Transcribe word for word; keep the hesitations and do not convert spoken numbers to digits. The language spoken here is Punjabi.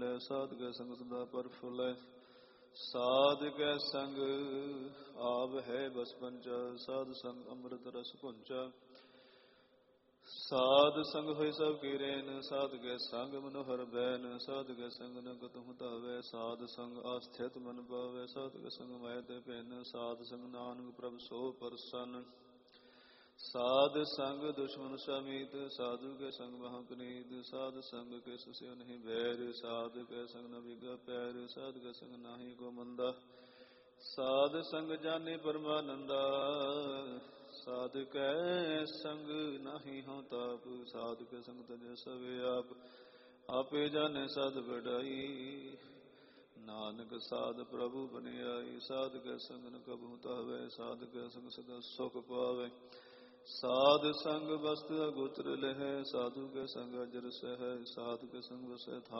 ਮਿਲੈ, ਸਾਧ ਕੈ ਸੰਗ ਸਦਾ ਪਰ ਫੁਲੈ। ਸਾਧ ਕੈ ਸੰਗ ਆਵ ਹੈ ਬਸ ਪੰਚਾ, ਸਾਧ ਸੰਗ ਅੰਮ੍ਰਿਤ ਰਸ ਭੁੰਚਾ। ਸਾਧ ਸੰਗ ਹੋਇ ਸਭ ਕੀ ਰੈਨ, ਸਾਧ ਕੈ ਸੰਗ ਮਨੋਹਰ ਬੈਨ। ਸਾਧ ਕੈ ਸੰਗ ਨ ਕਤਹੁ ਧਾਵੈ, ਸਾਧ ਸੰਗ ਆਸਥਿਤ ਮਨ ਪਾਵੈ। ਸਾਧ ਕੈ ਸੰਗ ਮਾਇਆ ਤੇ ਭਿੰਨ, ਸਾਧ ਸੰਗ ਨਾਨਕ ਪ੍ਰਭ ਸੋ ਪ੍ਰਸੰਨ। ਸਾਧ ਸੰਗ ਦੁਸ਼ਮਨ ਸਮੀਤ, ਸਾਧੂ ਕੇ ਸੰਗ ਮਹਾ ਪੁਨੀਤ। ਸਾਧ ਸੰਗ ਕਿਸ ਸਿਉ ਨਹੀਂ ਬੈਰ, ਸਾਧ ਕੈ ਸੰਗ ਨ ਬਿਗਾ ਪੈਰ। ਸਾਧ ਕੈ ਸੰਗ ਨਾਹੀ ਕੋ ਮੰਦਾ, ਸਾਧ ਸੰਗ ਜਾਨੇ ਪਰਮਾਨੰਦਾ। ਸਾਧ ਕੈ ਸੰਗ ਨਾਹੀ ਹਉ ਤਾਪ, ਸਾਧ ਕੈ ਸੰਗ ਤਜੈ ਸਭ ਆਪ। ਆਪੇ ਜਾਣੈ ਸਾਧ ਵਡਾਈ, ਨਾਨਕ ਸਾਧ ਪ੍ਰਭੂ ਬਨਿਆਈ। ਸਾਧ ਕੈ ਸੰਗ ਨ ਕਬਹੁ ਧਾਵੈ, ਸਾਧ ਕੈ ਸੰਗ ਸਦਾ ਸੁਖ ਪਾਵੈ। ਸਾਧ ਸੰਗ ਵਸਤੁ ਅਗੋਚਰ ਲਹੈ, ਸਾਧੂ ਕੈ ਸੰਗ ਅਜਰ ਸਹੈ। ਸਾਧ ਕੈ ਸੰਗ ਵਸੈ